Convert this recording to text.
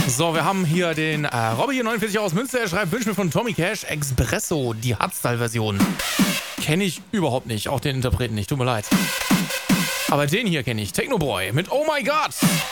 So, wir haben hier den Robby hier 49 aus Münster. Er schreibt, wünsche mir von Tommy Cash Expresso, die Hardstyle-Version. Kenne ich überhaupt nicht, auch den Interpreten nicht, tut mir leid. Aber den hier kenne ich, Technoboy mit Oh My God.